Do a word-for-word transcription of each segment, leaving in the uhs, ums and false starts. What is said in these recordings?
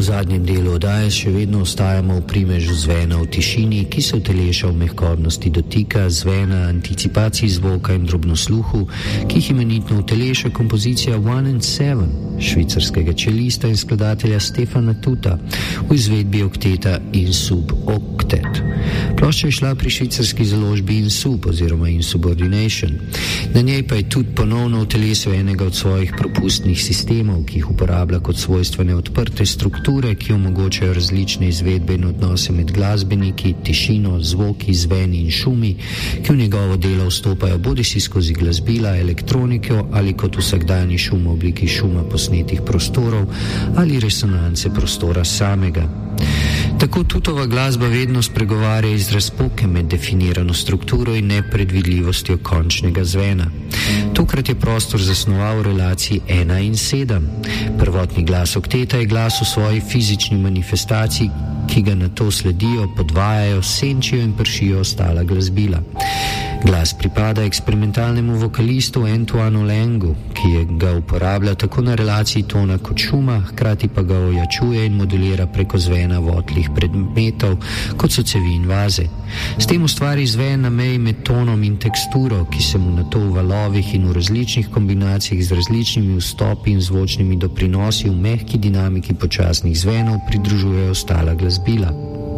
zadnjem delu oddaje še vedno ostajamo v primežu zvena v tišini, ki se uteleša v mehkornosti dotika, zvena, anticipaciji zvoka in drobnosluhu, ki jih imenitno uteleša kompozicija One and Seven švicarskega čelista in skladatelja Stefana Tuta v izvedbi okteta Insub Octet. Plošča je šla pri švicarski založbi Insub oziroma Insubordination. Na njej pa je Tut ponovno utelesil enega od svojih propustnih sistemov, ki jih uporablja kot svojstvene odprte strukture, ki omogočajo različne izvedbe in odnose med glasbeniki, tišino, zvoki, zveni in šumi, ki v njegovo delo vstopajo bodisi skozi glasbila, elektroniko ali kot vsakdanji šum v obliki šuma posnetih prostorov ali resonance prostora samega. Tako Tutova glasba vedno spregovarja iz razpoke med definirano strukturo in nepredvidljivostjo končnega zvena. Tokrat je prostor zasnoval v relaciji ena in sedem. Prvotni glas okteta je glas v svoji fizični manifestaciji, ki ga na to sledijo, podvajajo, senčijo in pršijo ostala glasbila. Glas pripada eksperimentalnemu vokalistu Antoineu Langu, ki je ga uporablja tako na relaciji tona kot šuma, hkrati pa ga ojačuje in modulira preko zvena votlih predmetov, kot so cevi in vaze. S tem ustvari zven na meji med tonom in teksturo, ki se mu na to v valovih in v različnih kombinacijah z različnimi vstopi in zvočnimi doprinosi v mehki dinamiki počasnih zvenov pridružujejo ostala glasbila.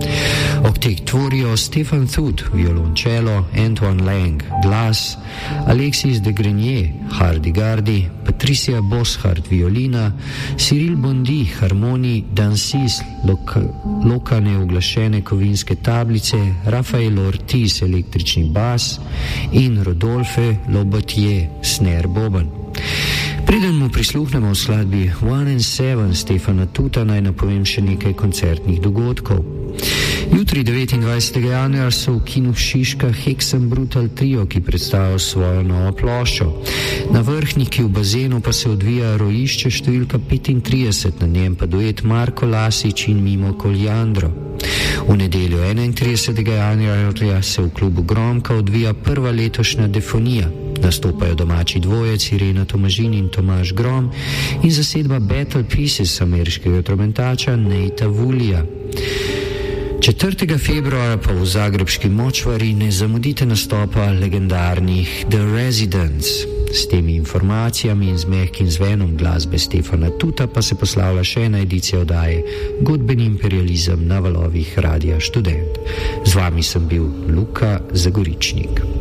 Oktet tvorijo Stefan Tut, violončelo, Antoine Lang, glas, Alexis de Grenier, hardy-gardi, Patricia Boshart, violina, Cyril Bondy, harmonij, Dansis, loka, lokane uglašene kovinske tablice, Rafael Ortiz, električni bas in Rodolphe Lobotier, snare boben. Preden mu prisluhnemo v skladbi One and Seven Stefana Tuta, naj napovem še nekaj koncertnih dogodkov. Jutri, devetindvajsetega januarja, so v kinu Šiška Hexen Brutal Trio, ki predstavlja svojo novo ploščo. Na Vrhniki v bazenu pa se odvija Rojišče številka petintrideset, na njem pa duet Marko Lasič in Mimo Koljandro. V nedeljo enaintridesetega januarja se v klubu Gromka odvija prva letošnja Defonija. Nastopajo domači dvojec Irena Tomažin in Tomaž Grom in zasedba Battle Pieces ameriškega tromentača Neita Vulija. četrtega februarja pa v zagrebški Močvari ne zamudite nastopa legendarnih The Residents. S temi informacijami in z mehkim zvenom glasbe Stefana Tuta pa se poslavlja še ena edicija oddaje Godbeni imperializem na valovih Radia Študent. Z vami sem bil Luka Zagoričnik.